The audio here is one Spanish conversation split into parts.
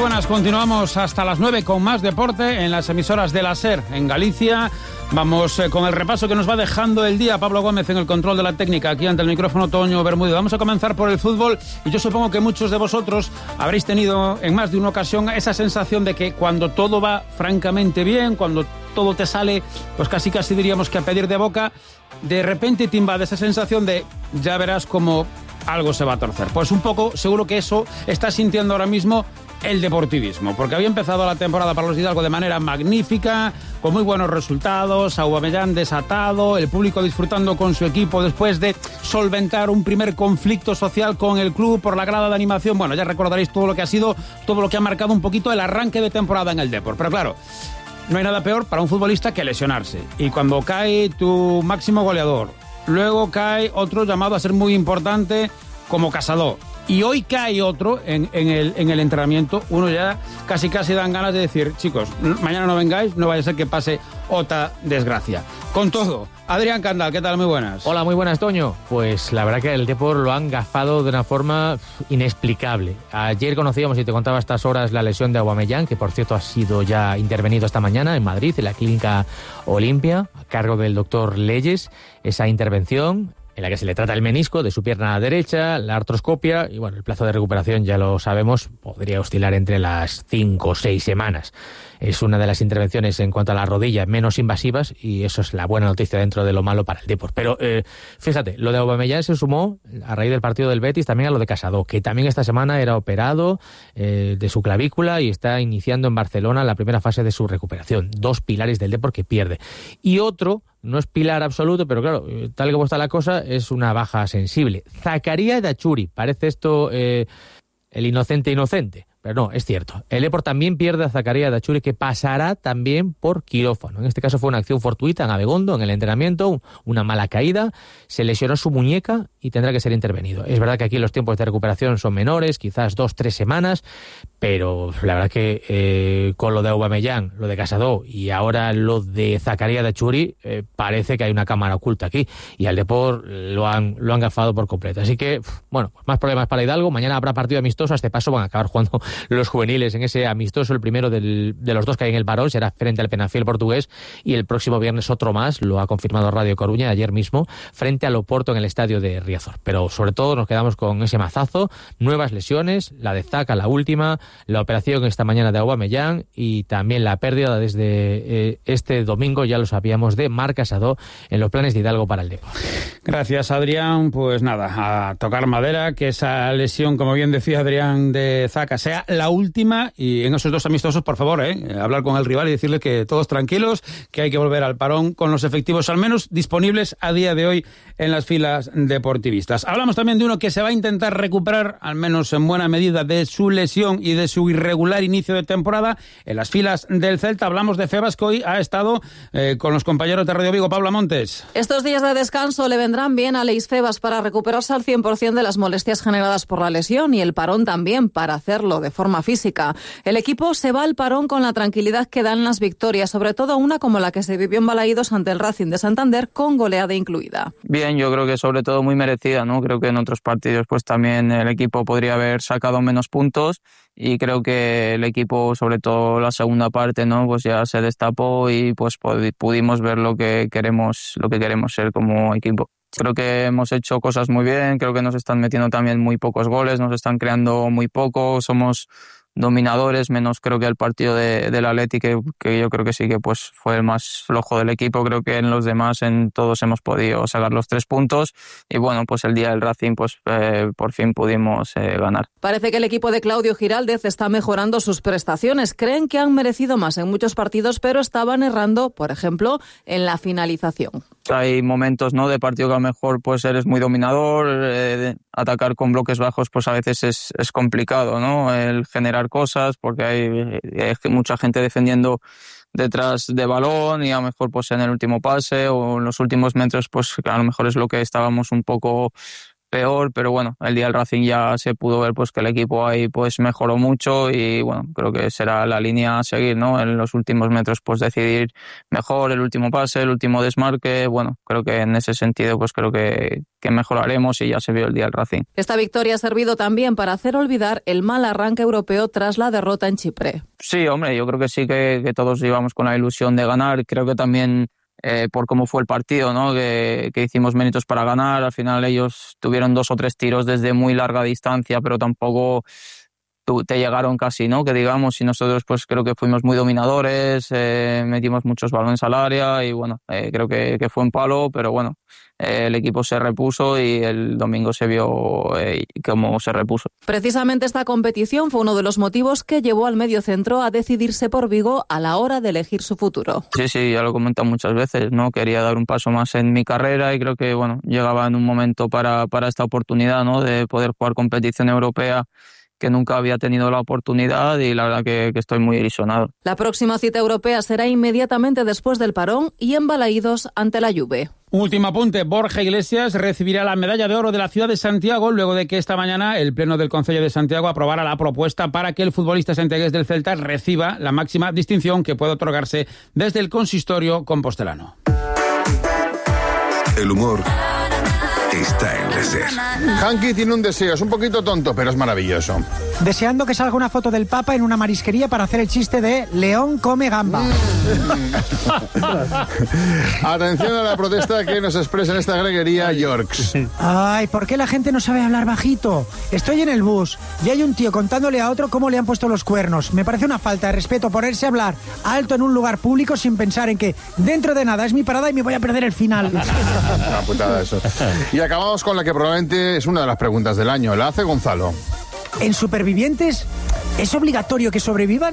buenas, continuamos hasta las 9 con más deporte en las emisoras de la SER en Galicia. Vamos con el repaso que nos va dejando el día. Pablo Gómez en el control de la técnica, aquí ante el micrófono Toño Bermúdez. Vamos a comenzar por el fútbol y yo supongo que muchos de vosotros habréis tenido en más de una ocasión esa sensación de que cuando todo va francamente bien, cuando todo te sale, pues casi diríamos que a pedir de boca, de repente te invade esa sensación de ya verás como algo se va a torcer. Pues un poco seguro que eso está sintiendo ahora mismo el deportivismo, porque había empezado la temporada para los Hidalgo de manera magnífica, con muy buenos resultados, Aubameyang desatado, el público disfrutando con su equipo después de solventar un primer conflicto social con el club por la grada de animación. Bueno, ya recordaréis todo lo que ha sido, todo lo que ha marcado un poquito el arranque de temporada en el Depor. Pero claro, no hay nada peor para un futbolista que lesionarse. Y cuando cae tu máximo goleador, luego cae otro llamado a ser muy importante como Casado, y hoy cae otro en el entrenamiento, uno ya casi dan ganas de decir, chicos, mañana no vengáis, no vaya a ser que pase otra desgracia. Con todo, Adrián Candal, ¿qué tal? Muy buenas. Hola, muy buenas, Toño. Pues la verdad que el Depor lo han gafado de una forma inexplicable. Ayer conocíamos, y te contaba a estas horas, la lesión de Aubameyang, que por cierto ha sido ya intervenido esta mañana en Madrid, en la Clínica Olimpia, a cargo del doctor Leyes. Esa intervención en la que se le trata el menisco de su pierna derecha, la artroscopia, y bueno, el plazo de recuperación, ya lo sabemos, podría oscilar entre las 5 o 6 semanas. Es una de las intervenciones en cuanto a la rodilla menos invasivas, y eso es la buena noticia dentro de lo malo para el Depor. Pero fíjate, lo de Aubameyang se sumó a raíz del partido del Betis también a lo de Casado, que también esta semana era operado de su clavícula y está iniciando en Barcelona la primera fase de su recuperación. 2 pilares del Depor que pierde. Y otro, no es pilar absoluto, pero claro, tal como está la cosa, es una baja sensible. Zakaria Dachuri, parece esto el inocente. Pero no, es cierto. El Depor también pierde a Zakaria Dachuri, que pasará también por quirófano. En este caso fue una acción fortuita en Abegondo, en el entrenamiento, una mala caída, se lesionó su muñeca y tendrá que ser intervenido. Es verdad que aquí los tiempos de recuperación son menores, quizás 2-3 semanas, pero la verdad que con lo de Aubameyang, lo de Casado y ahora lo de Zakaria Dachuri, parece que hay una cámara oculta aquí y al Depor lo han gafado por completo. Así que, bueno, más problemas para Hidalgo. Mañana habrá partido amistoso, a este paso van a acabar jugando los juveniles en ese amistoso. El primero de los dos que hay en el Parón será frente al Penafiel portugués, y el próximo viernes otro más, lo ha confirmado Radio Coruña ayer mismo, frente al Oporto en el estadio de Riazor. Pero sobre todo nos quedamos con ese mazazo, nuevas lesiones, la de Zaka, la última, la operación esta mañana de Aubameyang y también la pérdida desde este domingo, ya lo sabíamos, de Marc Casado en los planes de Hidalgo para el Depor. Gracias, Adrián. Pues nada, a tocar madera, que esa lesión, como bien decía Adrián, de Zaka sea la última, y en esos 2 amistosos, por favor, hablar con el rival y decirle que todos tranquilos, que hay que volver al parón con los efectivos al menos disponibles a día de hoy en las filas deportivistas. Hablamos también de uno que se va a intentar recuperar, al menos en buena medida, de su lesión y de su irregular inicio de temporada en las filas del Celta. Hablamos de Febas, que hoy ha estado con los compañeros de Radio Vigo. Pablo Montes. Estos días de descanso le vendrán bien a Alex Febas para recuperarse al 100% de las molestias generadas por la lesión, y el parón también para hacerlo de forma física. El equipo se va al parón con la tranquilidad que dan las victorias, sobre todo una como la que se vivió en Balaídos ante el Racing de Santander, con goleada incluida. Bien, yo creo que sobre todo muy merecida, ¿no? Creo que en otros partidos pues también el equipo podría haber sacado menos puntos, y creo que el equipo, sobre todo la segunda parte, ¿no? Pues ya se destapó y pues pudimos ver lo que queremos ser como equipo. Creo que hemos hecho cosas muy bien, creo que nos están metiendo también muy pocos goles, nos están creando muy poco, somos dominadores, menos creo que el partido del Atleti, que yo creo que sí que pues fue el más flojo del equipo. Creo que en los demás, en todos hemos podido sacar los 3 puntos, y bueno, pues el día del Racing pues por fin pudimos ganar. Parece que el equipo de Claudio Giraldez está mejorando sus prestaciones. Creen que han merecido más en muchos partidos, pero estaban errando, por ejemplo, en la finalización. Hay momentos, ¿no?, de partido que a lo mejor pues eres muy dominador, atacar con bloques bajos pues a veces es complicado, ¿no?, el generar cosas, porque hay mucha gente defendiendo detrás de balón, y a lo mejor pues en el último pase o en los últimos metros pues a lo mejor es lo que estábamos un poco peor, pero bueno, el día del Racing ya se pudo ver pues que el equipo ahí pues mejoró mucho y bueno, creo que será la línea a seguir, ¿no? En los últimos metros pues decidir mejor el último pase, el último desmarque, bueno, creo que en ese sentido pues creo que mejoraremos y ya se vio el día del Racing. Esta victoria ha servido también para hacer olvidar el mal arranque europeo tras la derrota en Chipre. Sí, hombre, yo creo que sí que todos íbamos con la ilusión de ganar, creo que también por cómo fue el partido, ¿no? Que hicimos méritos para ganar. Al final ellos tuvieron 2 o 3 tiros desde muy larga distancia, pero tampoco te llegaron casi, ¿no? Que digamos, y nosotros pues creo que fuimos muy dominadores, metimos muchos balones al área y bueno, creo que fue un palo, pero bueno, el equipo se repuso y el domingo se vio cómo se repuso. Precisamente esta competición fue uno de los motivos que llevó al mediocentro a decidirse por Vigo a la hora de elegir su futuro. Sí, ya lo he comentado muchas veces, ¿no? Quería dar un paso más en mi carrera y creo que bueno, llegaba en un momento para esta oportunidad, ¿no? De poder jugar competición europea, que nunca había tenido la oportunidad y la verdad que estoy muy ilusionado. La próxima cita europea será inmediatamente después del parón y en Balaídos ante la Juve. Último apunte, Borja Iglesias recibirá la medalla de oro de la ciudad de Santiago luego de que esta mañana el Pleno del Concello de Santiago aprobara la propuesta para que el futbolista santiagués del Celta reciba la máxima distinción que puede otorgarse desde el consistorio compostelano. El humor está en la SER. Hanky tiene un deseo, es un poquito tonto, pero es maravilloso. Deseando que salga una foto del Papa en una marisquería para hacer el chiste de León come gamba. Atención a la protesta que nos expresa en esta greguería Yorks. Ay, ¿por qué la gente no sabe hablar bajito? Estoy en el bus y hay un tío contándole a otro cómo le han puesto los cuernos. Me parece una falta de respeto ponerse a hablar alto en un lugar público sin pensar en que dentro de nada es mi parada y me voy a perder el final. Una putada eso. Y acabamos con la que probablemente es una de las preguntas del año. La hace Gonzalo. ¿En Supervivientes es obligatorio que sobrevivan?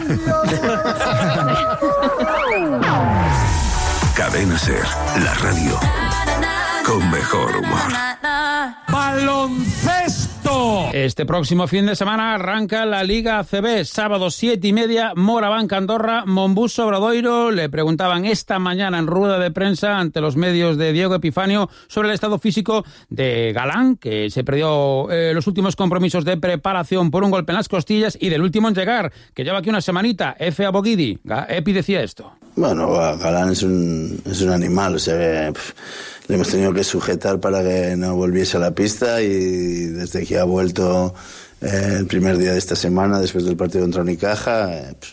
Cadena SER, la radio con mejor humor. ¡Baloncesto! Este próximo fin de semana arranca la Liga ACB. Sábado 7:30, Moraván Andorra, Monbus Obradoiro. Le preguntaban esta mañana en rueda de prensa ante los medios de Diego Epifanio sobre el estado físico de Galán, que se perdió los últimos compromisos de preparación por un golpe en las costillas, y del último en llegar, que lleva aquí una semanita, Efe Abogidi. Epi decía esto. Bueno, Galán es un animal, o sea que le hemos tenido que sujetar para que no volviese a la pista, y desde que ha vuelto el primer día de esta semana, después del partido contra Unicaja,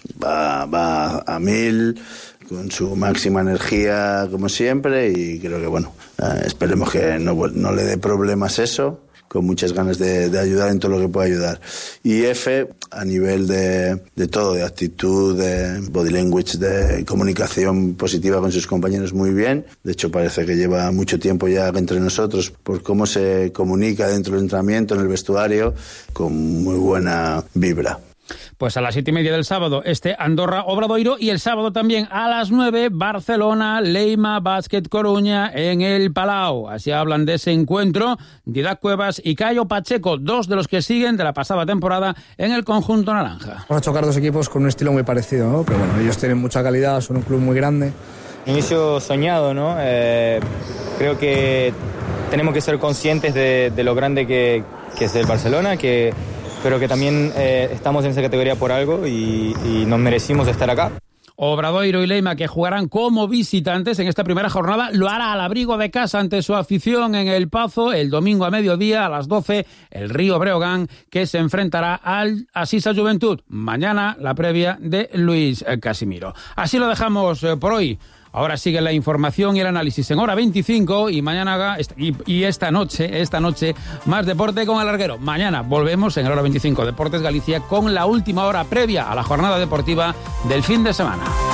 va a 1000, con su máxima energía como siempre, y creo que bueno, esperemos que no le dé problemas eso, con muchas ganas de ayudar en todo lo que pueda ayudar. Y Efe, a nivel de todo, de actitud, de body language, de comunicación positiva con sus compañeros, muy bien. De hecho, parece que lleva mucho tiempo ya entre nosotros por cómo se comunica dentro del entrenamiento, en el vestuario, con muy buena vibra. Pues a las 7:30 del sábado Andorra Obradoiro, y el sábado también a las 9 Barcelona Leima Básquet Coruña en el Palau. Así hablan de ese encuentro Didac Cuevas y Cayo Pacheco, 2 de los que siguen de la pasada temporada en el conjunto naranja. Van a chocar 2 equipos con un estilo muy parecido, ¿no? Pero bueno, ellos tienen mucha calidad, son un club muy grande. Inicio soñado, ¿no? Creo que tenemos que ser conscientes de lo grande que es el Barcelona, pero que también estamos en esa categoría por algo y nos merecimos estar acá. Obradoiro y Leima, que jugarán como visitantes en esta primera jornada, lo hará al abrigo de casa ante su afición en El Pazo el domingo a mediodía a las 12, el Río Breogán, que se enfrentará al Asisa Juventud. Mañana la previa de Luis Casimiro. Así lo dejamos por hoy. Ahora sigue la información y el análisis en hora 25 y mañana y esta noche más deporte con el larguero. Mañana volvemos en hora 25 Deportes Galicia con la última hora previa a la jornada deportiva del fin de semana.